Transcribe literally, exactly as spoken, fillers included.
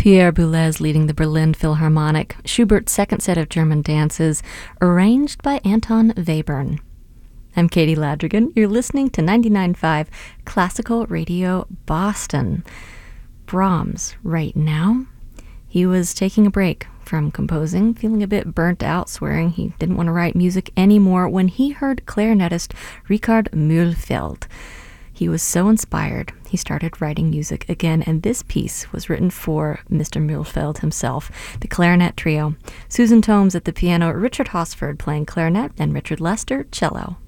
Pierre Boulez leading the Berlin Philharmonic, Schubert's second set of German dances, arranged by Anton Webern. I'm Katie Ladrigan. You're listening to ninety-nine point five Classical Radio Boston. Brahms, right now. He was taking a break from composing, feeling a bit burnt out, swearing he didn't want to write music anymore when he heard clarinetist Richard Mühlfeld. He was so inspired, he started writing music again, and this piece was written for Mister Mühlfeld himself, the clarinet trio. Susan Tomes at the piano, Richard Hosford playing clarinet, and Richard Lester, cello.